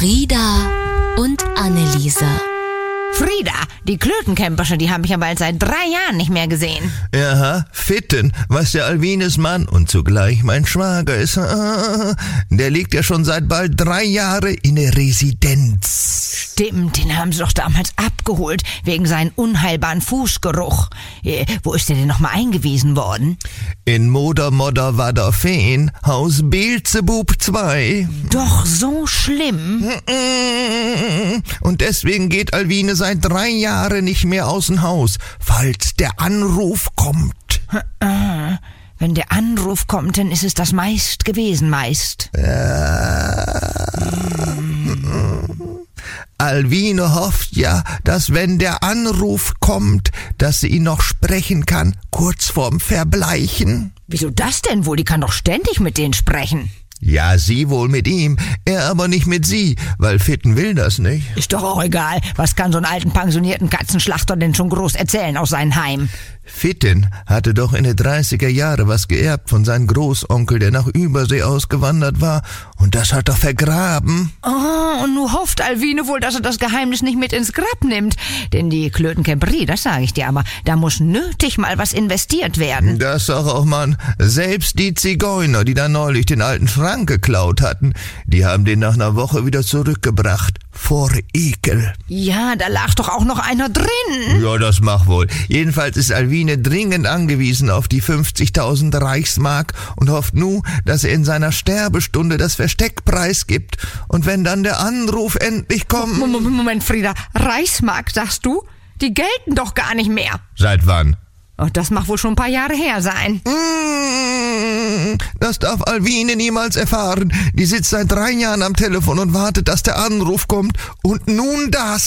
Frieda und Anneliese. Frieda, die Klötenkämpersche, die haben mich aber seit 3 Jahren nicht mehr gesehen. Ja, Fitten, was der Alwines Mann und zugleich mein Schwager ist, der liegt ja schon seit bald 3 Jahren in der Residenz. Stimmt, den haben sie doch damals abgeholt, wegen seinem unheilbaren Fußgeruch. Wo ist der denn nochmal eingewiesen worden? In Modder Wadderfeen, Haus Beelzebub 2. Doch so schlimm? Und deswegen geht Alwine seit 3 Jahren nicht mehr aus dem Haus, falls der Anruf kommt. Wenn der Anruf kommt, dann ist es das meist gewesen. Alwine hofft ja, dass wenn der Anruf kommt, dass sie ihn noch sprechen kann, kurz vorm Verbleichen. Wieso das denn wohl? Die kann doch ständig mit denen sprechen. Ja, sie wohl mit ihm, er aber nicht mit sie, weil Fitten will das nicht. Ist doch auch egal. Was kann so einen alten pensionierten Katzenschlachter denn schon groß erzählen aus seinem Heim? Fitten hatte doch in den 30er Jahren was geerbt von seinem Großonkel, der nach Übersee ausgewandert war, und das hat er vergraben. Oh, und nu hofft Alwine wohl, dass er das Geheimnis nicht mit ins Grab nimmt. Denn die Klötenkämperie, das sage ich dir aber, da muss nötig mal was investiert werden. Das sag auch man. Selbst die Zigeuner, die da neulich den alten Frank geklaut hatten, die haben den nach einer Woche wieder zurückgebracht. Vor Ekel. Ja, da lag doch auch noch einer drin. Ja, das mag wohl. Jedenfalls ist Alwine dringend angewiesen auf die 50.000 Reichsmark und hofft nu, dass er in seiner Sterbestunde das Versteck preisgibt. Und wenn dann der Anruf endlich kommt... Moment, Frieda, Reichsmark, sagst du? Die gelten doch gar nicht mehr. Seit wann? Oh, das mag wohl schon ein paar Jahre her sein. Das darf Alwine niemals erfahren. Die sitzt seit 3 Jahren am Telefon und wartet, dass der Anruf kommt. Und nun das.